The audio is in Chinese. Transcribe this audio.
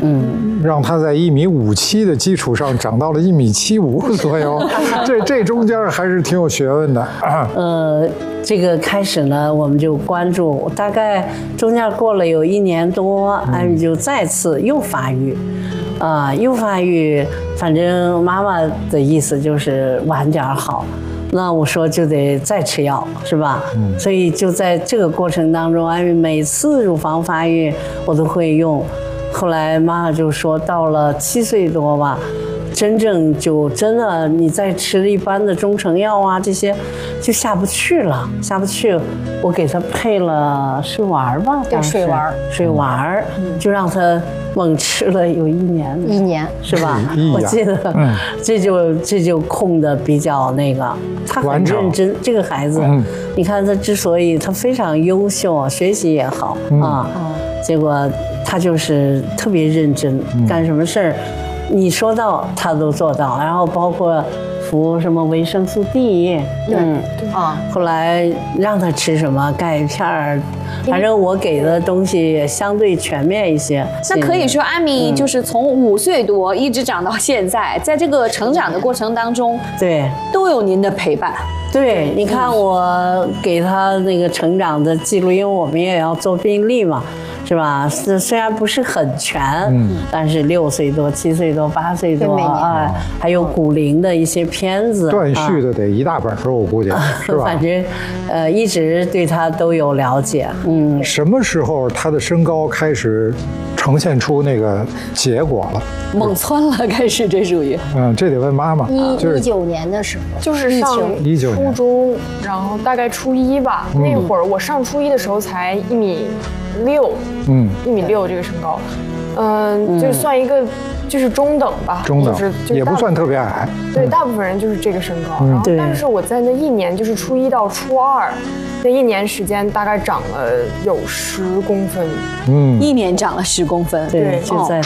让他在1.57米的基础上长到了1.75米左右，这中间还是挺有学问的。 这个开始呢，我们就关注，大概中间过了有1年多，艾米就再次又发育，又发育，反正妈妈的意思就是晚点好。那我说就得再吃药，是吧？所以就在这个过程当中，艾米每次乳房发育我都会用。后来妈妈就说，到了7岁多吧，真的你再吃一般的中成药啊，这些就下不去了，下不去。我给他配了是丸吧， 对，水丸， 就让他猛吃了有1年，是吧？我记得，这就控的比较那个，他很认真。这个孩子，你看他之所以他非常优秀，学习也好啊，结果他就是特别认真，干什么事儿，你说到他都做到，然后包括服什么维生素 D， 后来让他吃什么钙片儿，反正我给的东西也相对全面一些。 那可以说，艾米就是从5岁多一直长到现在，在这个成长的过程当中， 对， 都有您的陪伴。 对，你看我给他那个成长的记录，因为我们也要做病历嘛。是吧？虽然不是很全，但是6岁多、7岁多、8岁多啊，还有骨龄的一些片子， 断续的得1大本我估计是吧？ 反正一直对他都有了解。 什么时候他的身高开始呈现出那个结果了？ 猛蹿了，开始这属于。 这得问妈妈。 就是19年的时候， 就是上初中，然后大概初1吧。那会儿我上初1的时候才1.6米，1.6米这个身高，就算一个就是中等吧， 中等， 就是也不算特别矮。 对，大部分人就是这个身高。然后，但是我在那1年，就是初1到初2。那1年时间大概长了有10公分， 1年长了10公分， 对，就在